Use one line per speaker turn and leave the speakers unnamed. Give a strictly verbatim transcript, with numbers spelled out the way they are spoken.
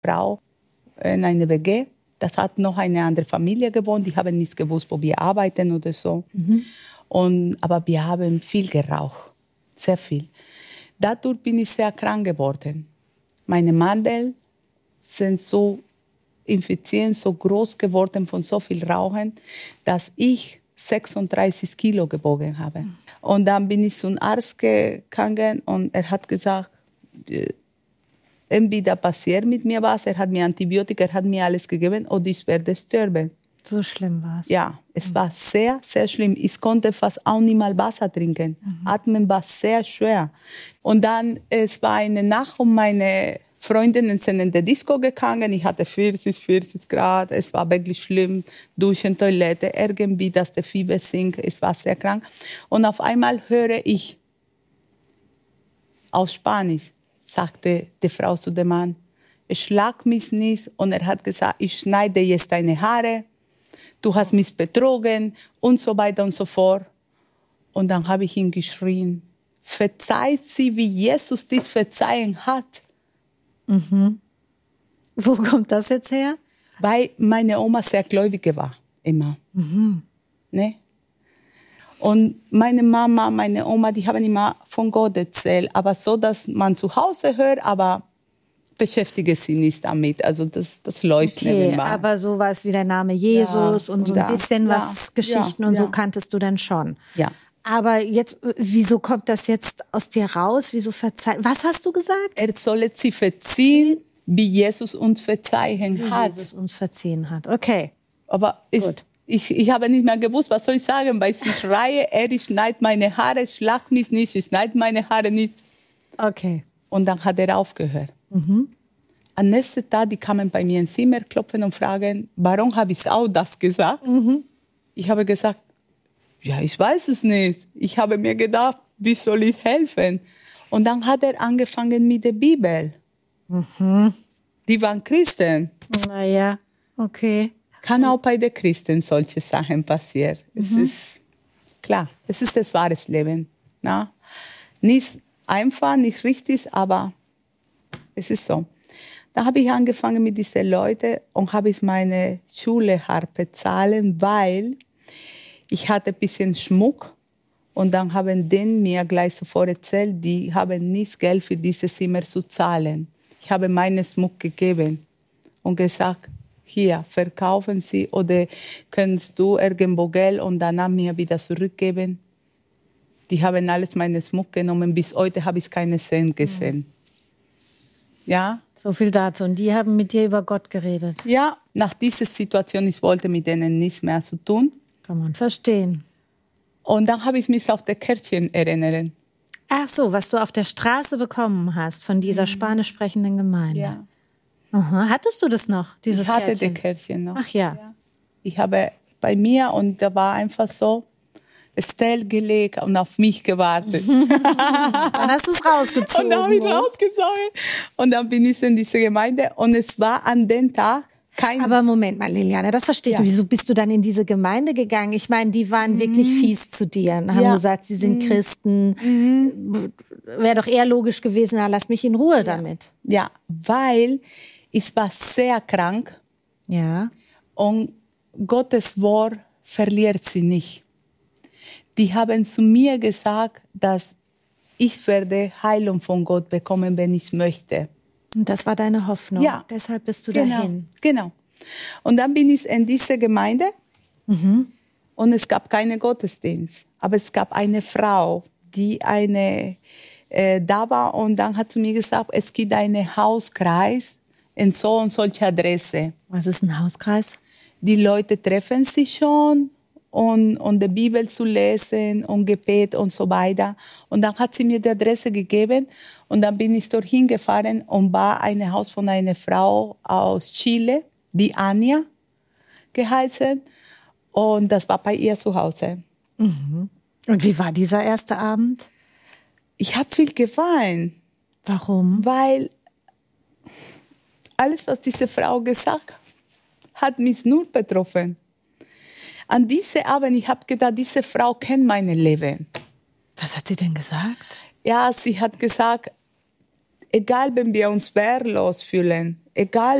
Frau in einer W G. Das hat noch eine andere Familie gewohnt. Die haben nicht gewusst, wo wir arbeiten oder so. Mhm. Und, aber wir haben viel geraucht, sehr viel. Dadurch bin ich sehr krank geworden. Meine Mandeln sind so infiziert, so groß geworden von so viel Rauchen, dass ich sechsunddreißig Kilo gewogen habe. Mhm. Und dann bin ich zum Arzt gegangen und er hat gesagt, entweder passiert mit mir was, er hat mir Antibiotika, er hat mir alles gegeben oder ich werde sterben.
So schlimm war es?
Ja, es mhm. war sehr, sehr schlimm. Ich konnte fast auch nicht mal Wasser trinken. Mhm. Atmen war sehr schwer. Und dann, es war eine Nacht und meine Freundinnen sind in die Disco gegangen. Ich hatte vierzig, vierzig Grad. Es war wirklich schlimm. Duschen, Toilette, irgendwie, dass der Fieber sinkt. Es war sehr krank. Und auf einmal höre ich aus Spanisch, sagte die Frau zu dem Mann, schlag mich nicht. Und er hat gesagt, ich schneide jetzt deine Haare, du hast mich betrogen und so weiter und so fort. Und dann habe ich ihn geschrien, verzeiht sie, wie Jesus dies verzeihen hat.
Mhm. Wo kommt das jetzt her?
Weil meine Oma sehr gläubig war, immer. Mhm. Ne? Und meine Mama, meine Oma, die haben immer von Gott erzählt, aber so, dass man zu Hause hört, aber beschäftige sie nicht damit. Also das, das läuft
okay,
nebenbei.
Aber sowas wie der Name Jesus ja, und so ein da, bisschen
ja,
was, Geschichten
ja,
und
ja.
so kanntest du dann schon.
Ja.
Aber jetzt, wieso kommt das jetzt aus dir raus? Wieso verzeiht? Was hast du gesagt?
Er solle sie verziehen, wie Jesus uns verzeihen
wie
hat.
Wie Jesus uns verziehen hat, okay.
Aber ist, ich, ich habe nicht mehr gewusst, was soll ich sagen, weil ich schreie, er schneidet meine Haare, schlag mich nicht, ich schneide meine Haare nicht.
Okay.
Und dann hat er aufgehört. Mhm. Am nächsten Tag, die kamen bei mir ins Zimmer, klopfen und fragen, warum habe ich auch das gesagt? Mhm. Ich habe gesagt, ja, ich weiß es nicht. Ich habe mir gedacht, wie soll ich helfen? Und dann hat er angefangen mit der Bibel. Mhm. Die waren Christen.
Na ja, okay.
Kann auch bei den Christen solche Sachen passieren. Mhm. Es ist klar, es ist das wahre Leben. Na? Nicht einfach, nicht richtig, aber es ist so. Da habe ich angefangen mit diesen Leuten und habe ich meine Schule hart bezahlen, weil ich hatte ein bisschen Schmuck und dann haben die mir gleich sofort erzählt, die haben nicht Geld für dieses Zimmer zu zahlen. Ich habe meinen Schmuck gegeben und gesagt, hier, verkaufen Sie oder kannst du irgendwo Geld und danach mir wieder zurückgeben. Die haben alles meinen Schmuck genommen. Bis heute habe ich keine Cent gesehen. Mhm. Ja.
So viel dazu. Und die haben mit dir über Gott geredet?
Ja, nach dieser Situation, ich wollte mit denen nichts mehr zu tun.
Kann man verstehen.
Und dann habe ich mich auf der Kärtchen erinnert.
Ach so, was du auf der Straße bekommen hast von dieser mhm. spanisch sprechenden Gemeinde.
Ja.
Aha. Hattest du das noch, dieses
Ich hatte
Kärtchen?
das Kärtchen noch.
Ach ja.
ja. Ich habe bei mir und da war einfach so Estelle gelegt und auf mich gewartet.
Dann hast du es rausgezogen.
Und dann habe ich rausgezogen. Und dann bin ich in diese Gemeinde und es war an dem Tag kein...
Aber Moment mal, Liliane, das verstehe ich
ja.
nicht. Wieso bist du dann in diese Gemeinde gegangen? Ich meine, die waren mhm. wirklich fies zu dir und haben ja. gesagt, sie sind mhm. Christen. Mhm. Wäre doch eher logisch gewesen, na, lass mich in Ruhe
ja.
damit.
Ja, weil ich war sehr krank.
Ja.
Und Gottes Wort verliert sie nicht. Die haben zu mir gesagt, dass ich werde Heilung von Gott bekommen, wenn ich möchte.
Und das war deine Hoffnung?
Ja.
Deshalb bist du
genau,
dahin?
Genau. Und dann bin ich in diese Gemeinde mhm. und es gab keinen Gottesdienst. Aber es gab eine Frau, die eine, äh, da war und dann hat sie mir gesagt, es gibt einen Hauskreis in so und solche Adresse.
Was ist ein Hauskreis?
Die Leute treffen sich schon. Und, und die Bibel zu lesen und Gebet und so weiter. Und dann hat sie mir die Adresse gegeben und dann bin ich dorthin gefahren und war ein Haus von einer Frau aus Chile, die Anja geheißen. Und das war bei ihr zu Hause.
Mhm. Und wie war dieser erste Abend?
Ich habe viel geweint.
Warum?
Weil alles, was diese Frau gesagt hat, hat mich nur betroffen. An diesem Abend, ich habe gedacht, diese Frau kennt mein Leben.
Was hat sie denn gesagt?
Ja, sie hat gesagt, egal wenn wir uns wehrlos fühlen, egal